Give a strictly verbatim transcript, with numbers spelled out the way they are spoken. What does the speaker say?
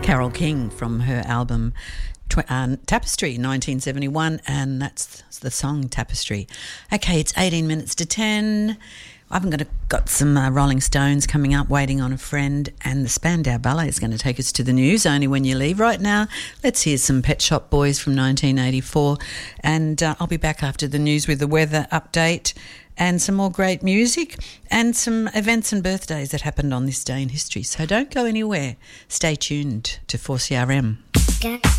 Carole King from her album Tw- uh, Tapestry nineteen seventy-one, and that's the song Tapestry. Okay, it's eighteen minutes to ten. I've got, a, got some uh, Rolling Stones coming up, Waiting on a Friend, and the Spandau Ballet is going to take us to the news, Only When You Leave. Right now, let's hear some Pet Shop Boys from nineteen eighty-four, and uh, I'll be back after the news with the weather update and some more great music and some events and birthdays that happened on this day in history. So don't go anywhere. Stay tuned to four C R M.